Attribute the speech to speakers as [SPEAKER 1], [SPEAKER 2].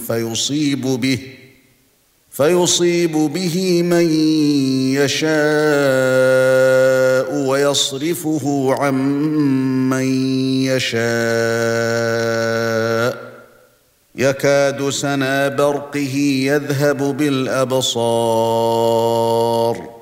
[SPEAKER 1] فيصيب به من يشاء ويصرفه عن من يشاء يكاد سنا برقه يذهب بالأبصار